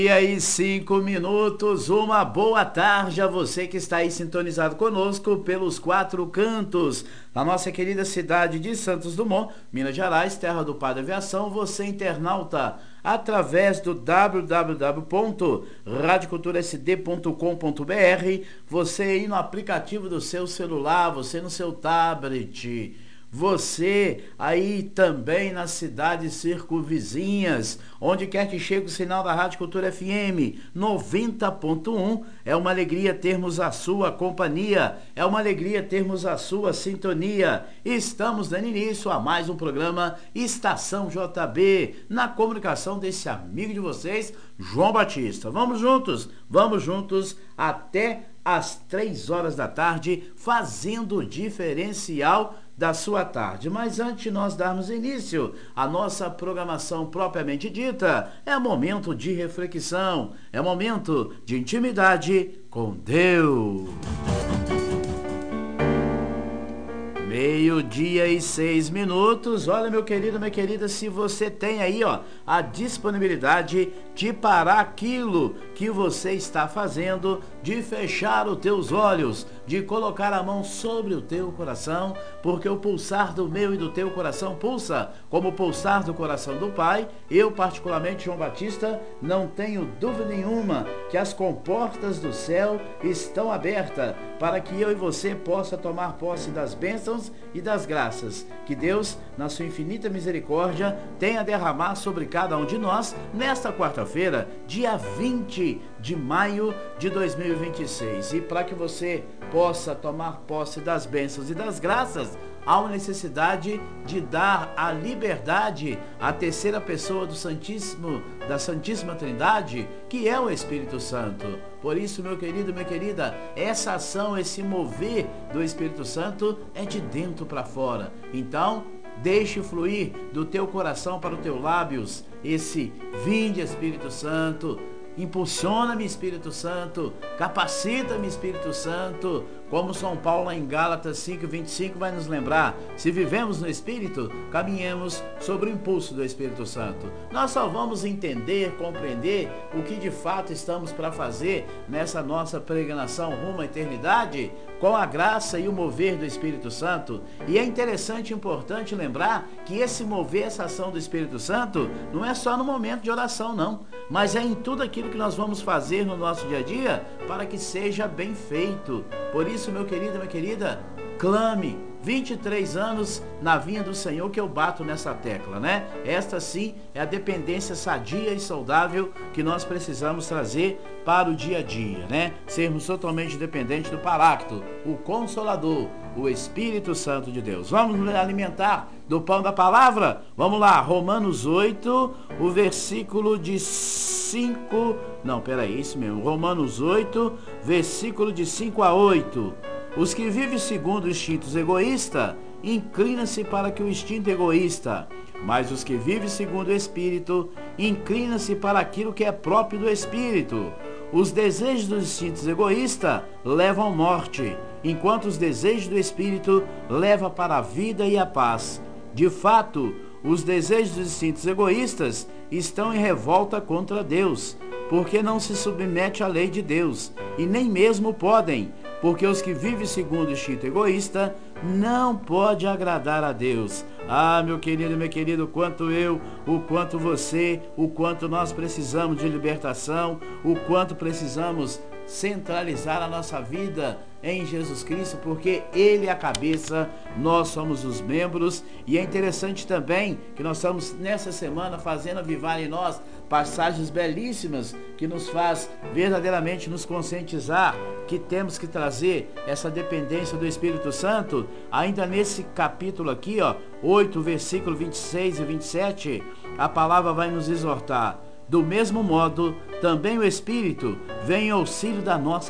E aí, 5 minutos, uma boa tarde a você que está aí sintonizado conosco pelos quatro cantos da nossa querida cidade de Santos Dumont, Minas Gerais, terra do Padre Aviação. Você, internauta, através do www.radioculturasd.com.br, você aí no aplicativo do seu celular, você no seu tablet, você aí também nas cidades circunvizinhas, onde quer que chegue o sinal da Rádio Cultura FM 90.1, é uma alegria termos a sua companhia, é uma alegria termos a sua sintonia. Estamos dando início a mais um programa Estação JB, na comunicação desse amigo de vocês, João Batista. Vamos juntos até às 3 horas da tarde, fazendo o diferencial da sua tarde. Mas antes de nós darmos início à nossa programação propriamente dita, é momento de reflexão, é momento de intimidade com Deus. 12:06. Olha, meu querido, minha querida, se você tem aí, a disponibilidade de parar aquilo que você está fazendo, de fechar os teus olhos, de colocar a mão sobre o teu coração, porque o pulsar do meu e do teu coração pulsa como o pulsar do coração do Pai. Eu, particularmente, João Batista, não tenho dúvida nenhuma que as comportas do céu estão abertas para que eu e você possa tomar posse das bênçãos e das graças que Deus, na sua infinita misericórdia, tem a derramar sobre cada um de nós nesta quarta-feira, dia 20 de maio de 2026. E para que você possa tomar posse das bênçãos e das graças, há uma necessidade de dar a liberdade à terceira pessoa da Santíssima Trindade, que é o Espírito Santo. Por isso, meu querido, minha querida, essa ação, esse mover do Espírito Santo é de dentro para fora. Então, deixe fluir do teu coração para os teus lábios esse vinde, Espírito Santo. Impulsiona-me, Espírito Santo, capacita-me, Espírito Santo, como São Paulo lá em Gálatas 5:25 vai nos lembrar: se vivemos no Espírito, caminhemos sobre o impulso do Espírito Santo. Nós só vamos entender, compreender o que de fato estamos para fazer nessa nossa peregrinação rumo à eternidade com a graça e o mover do Espírito Santo. E é interessante e importante lembrar que esse mover, essa ação do Espírito Santo, não é só no momento de oração, não, mas é em tudo aquilo que nós vamos fazer no nosso dia a dia para que seja bem feito. Por isso, meu querido, minha querida, clame. 23 anos na vinha do Senhor que eu bato nessa tecla, né? Esta sim é a dependência sadia e saudável que nós precisamos trazer para o dia a dia, né? Sermos totalmente dependentes do Paráclito, o Consolador, o Espírito Santo de Deus. Vamos nos alimentar do pão da palavra? Vamos lá, Romanos 8, o versículo de 5... isso mesmo, Romanos 8, versículo de 5 a 8. Os que vivem segundo instintos egoístas, inclinam-se para que o instinto egoísta, mas os que vivem segundo o Espírito, inclinam-se para aquilo que é próprio do Espírito. Os desejos dos instintos egoístas levam à morte, enquanto os desejos do Espírito levam para a vida e a paz. De fato, os desejos dos instintos egoístas estão em revolta contra Deus, porque não se submete à lei de Deus, e nem mesmo podem, porque os que vivem segundo o instinto egoísta não pode agradar a Deus. Ah, meu querido, meu querido, o quanto eu, o quanto você, o quanto nós precisamos de libertação, o quanto precisamos centralizar a nossa vida em Jesus Cristo, porque Ele é a cabeça, nós somos os membros. E é interessante também que nós estamos nessa semana fazendo avivar em nós passagens belíssimas que nos faz verdadeiramente nos conscientizar que temos que trazer essa dependência do Espírito Santo. Ainda nesse capítulo aqui, 8, versículo 26 e 27, a palavra vai nos exortar: do mesmo modo, também o Espírito vem em auxílio da nossa